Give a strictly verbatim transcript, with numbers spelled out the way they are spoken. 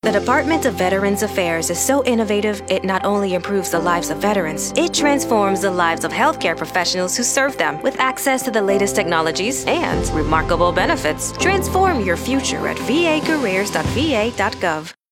The Department of Veterans Affairs is so innovative, it not only improves the lives of veterans, it transforms the lives of healthcare professionals who serve them with access to the latest technologies and remarkable benefits. Transform your future at v a careers dot v a dot gov.